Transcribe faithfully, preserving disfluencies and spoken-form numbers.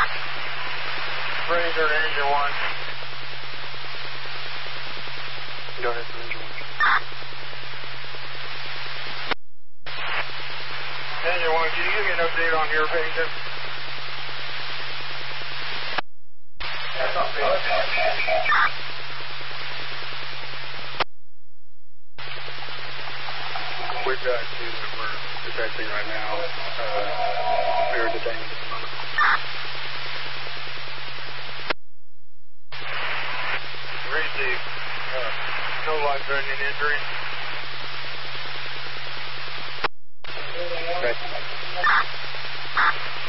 Ranger to engine one. Go ahead for engine one. Engine one, can you give me an update on your patient? That's not bad. We've got two that we're detecting right now. Uh, we are detained at the moment. Receive. Uh, no life-threatening injury. Okay.